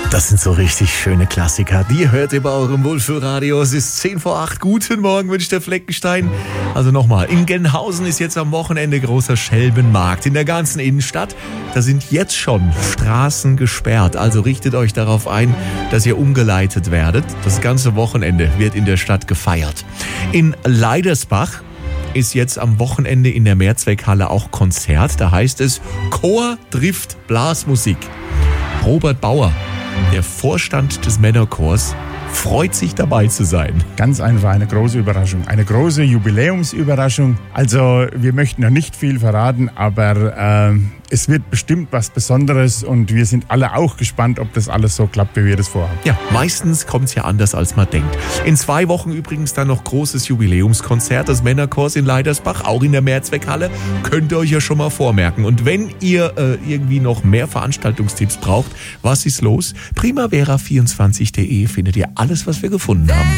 Das sind so richtig schöne Klassiker. Die hört ihr bei eurem Wohlfühlradio. Es ist 7:10. Guten Morgen, wünscht der Fleckenstein. Also nochmal, in Gelnhausen ist jetzt am Wochenende großer Schelbenmarkt. In der ganzen Innenstadt, da sind jetzt schon Straßen gesperrt. Also richtet euch darauf ein, dass ihr umgeleitet werdet. Das ganze Wochenende wird in der Stadt gefeiert. In Leidersbach ist jetzt am Wochenende in der Mehrzweckhalle auch Konzert. Da heißt es Chor trifft Blasmusik. Robert Bauer, der Vorstand des Männerchors, freut sich dabei zu sein. Ganz einfach eine große Überraschung, eine große Jubiläumsüberraschung. Also wir möchten noch nicht viel verraten, aber es wird bestimmt was Besonderes und wir sind alle auch gespannt, ob das alles so klappt, wie wir das vorhaben. Ja, meistens kommt es ja anders, als man denkt. In 2 Wochen übrigens dann noch großes Jubiläumskonzert des Männerchors in Leidersbach, auch in der Mehrzweckhalle. Könnt ihr euch ja schon mal vormerken. Und wenn ihr irgendwie noch mehr Veranstaltungstipps braucht, was ist los? Primavera24.de findet ihr alles, was wir gefunden haben.